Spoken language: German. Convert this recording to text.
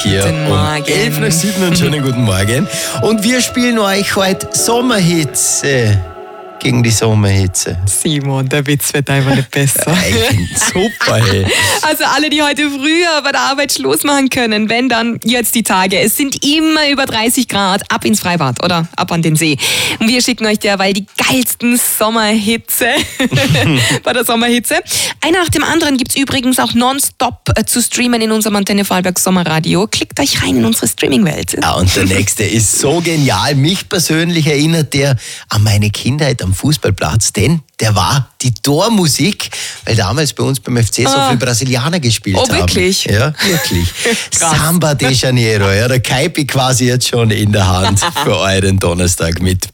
Hier Guten um Morgen. 11 nach 7 und schönen guten Morgen. Und wir spielen euch heute Sommerhitze gegen die Sommerhitze. Simon, der Witz wird einfach nicht besser. Ich find's super, hey. Also alle, die heute früher bei der Arbeit Schluss machen können, wenn dann jetzt die Tage. Es sind immer über 30 Grad, ab ins Freibad oder ab an den See. Und wir schicken euch derweil die geilsten Sommerhitze bei der Sommerhitze. Einer nach dem anderen gibt's übrigens auch nonstop zu streamen in unserem Antenne Vorarlberg Sommerradio. Klickt euch rein in unsere Streaming-Welt. Ja, und der nächste ist so genial. Mich persönlich erinnert der an meine Kindheit am Fußballplatz, denn der war die Tormusik, weil damals bei uns beim FC so viele Brasilianer gespielt haben. Wirklich? Ja, wirklich. Samba de Janeiro, ja, der Kaipi quasi jetzt schon in der Hand für euren Donnerstag mit